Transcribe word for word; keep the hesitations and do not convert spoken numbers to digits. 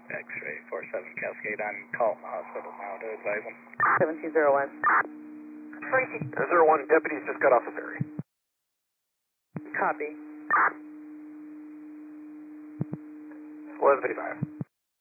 X-ray four seven Cascade on call from the hospital now to advise them. seventeen zero one. zero one, deputies just got off the ferry. Copy. eleven fifty-five.